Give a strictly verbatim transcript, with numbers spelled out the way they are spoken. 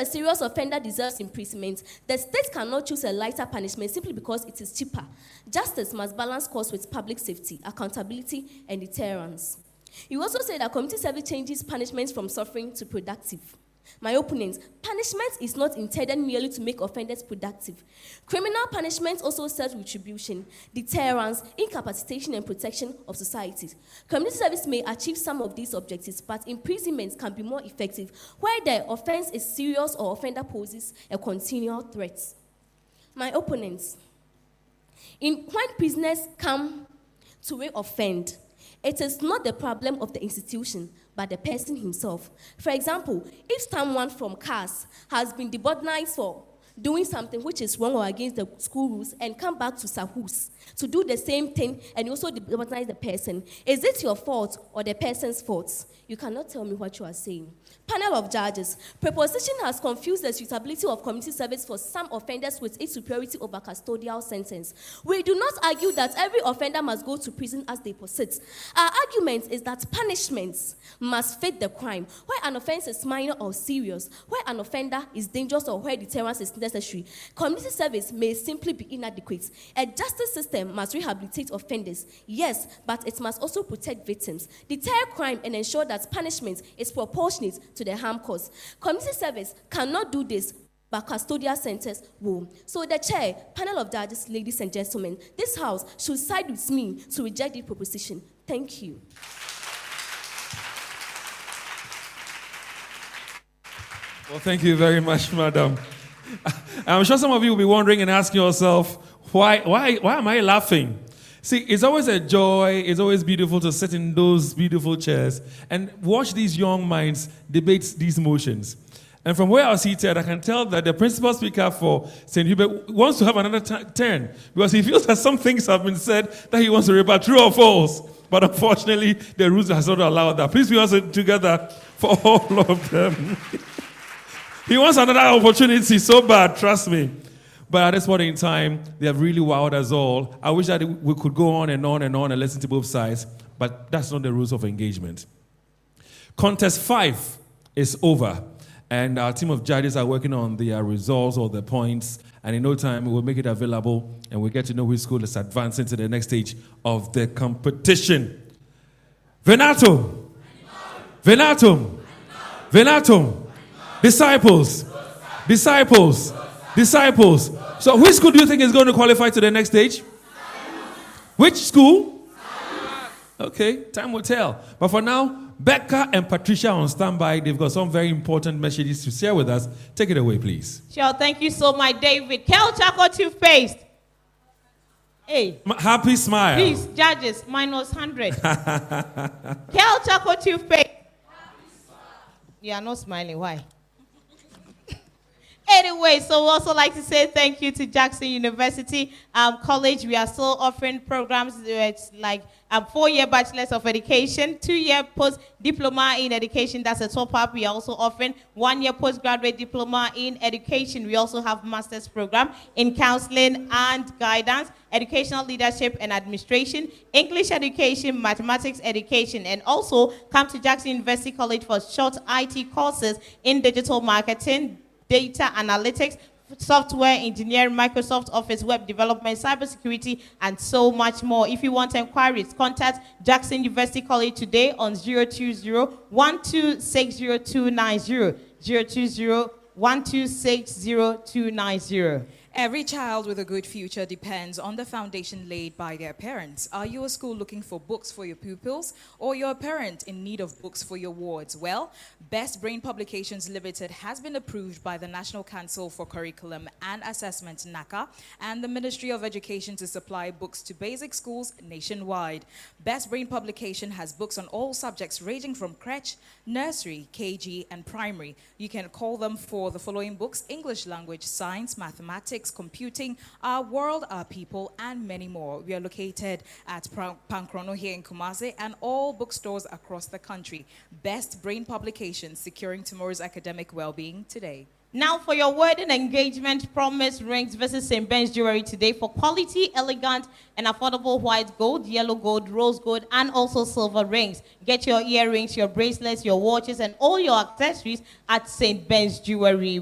a serious offender deserves imprisonment, the state cannot choose a lighter punishment simply because it is cheaper. Justice must balance costs with public safety, accountability, and deterrence. You also say that community service changes punishment from suffering to productive. My opponent, punishment is not intended merely to make offenders productive. Criminal punishment also serves retribution, deterrence, incapacitation, and protection of society. Community service may achieve some of these objectives, but imprisonment can be more effective where the offense is serious or offender poses a continual threat. My opponents, in, when prisoners come to re-offend, it is not the problem of the institution, but the person himself. For example, if someone from C A S has been demonized for doing something which is wrong or against the school rules and come back to Sahus to do the same thing and you also demonize the person, is it your fault or the person's fault? You cannot tell me what you are saying. Panel of judges, proposition has confused the suitability of community service for some offenders with its superiority over custodial sentence. We do not argue that every offender must go to prison as they posit. Our argument is that punishments must fit the crime. Where an offense is minor or serious, where an offender is dangerous or where deterrence is necessary, community service may simply be inadequate. A justice system must rehabilitate offenders, yes, but it must also protect victims, deter crime, and ensure that punishment is proportionate to the harm caused. Community service cannot do this, but custodial centers will. So the chair, panel of judges, ladies and gentlemen, this house should side with me to reject the proposition. Thank you. Well, thank you very much, madam. I'm sure some of you will be wondering and asking yourself, why, why, why am I laughing? See, it's always a joy, it's always beautiful to sit in those beautiful chairs and watch these young minds debate these motions. And from where I was seated, I can tell that the principal speaker for Saint Hubert wants to have another t- turn because he feels that some things have been said that he wants to rebut, true or false. But unfortunately, the rules has not allowed that. Please be us together for all of them. He wants another opportunity so bad, trust me. But at this point in time, they have really wowed us all. I wish that we could go on and on and on and listen to both sides, but that's not the rules of engagement. Contest five is over, and our team of judges are working on the uh, results or the points, and in no time, we will make it available, and we'll get to know which school is advancing to the next stage of the competition. Venatum! Venatum! Venatum! Disciples! Disciples! Disciples. So which school do you think is going to qualify to the next stage? Which school? Okay, time will tell. But for now, Becca and Patricia on standby. They've got some very important messages to share with us. Take it away, please. Sure, thank you so much, David. Kel Chaco toothpaste. Hey. M- happy smile. Please, judges, minus one hundred. Kel Chaco toothpaste. You are not smiling. Why? Anyway, so we also like to say thank you to Jackson University um, College. We are still offering programs. It's like a four-year bachelor's of education, two-year post-diploma in education. That's a top-up. We are also offering one-year postgraduate diploma in education. We also have master's program in counseling and guidance, educational leadership and administration, English education, mathematics education, and also come to Jackson University College for short I T courses in digital marketing, data analytics, software engineering, Microsoft Office, web development, cybersecurity, and so much more. If you want inquiries, contact Jackson University College today on zero two zero, one two six zero two nine zero, zero two zero, one two six zero two nine zero. Every child with a good future depends on the foundation laid by their parents. Are you a school looking for books for your pupils, or you're a parent in need of books for your wards? Well, Best Brain Publications Limited has been approved by the National Council for Curriculum and Assessment, NACA, and the Ministry of Education to supply books to basic schools nationwide. Best Brain Publication has books on all subjects ranging from crèche, nursery, K G, and primary. You can call them for the following books: English language, science, mathematics, computing, Our World, Our People, and many more. We are located at Pankrono here in Kumasi and all bookstores across the country. Best Brain Publications, securing tomorrow's academic well-being today. Now for your wedding engagement promise rings, visit Saint Ben's Jewelry today for quality, elegant, and affordable white gold, yellow gold, rose gold, and also silver rings. Get your earrings, your bracelets, your watches, and all your accessories at Saint Ben's Jewelry.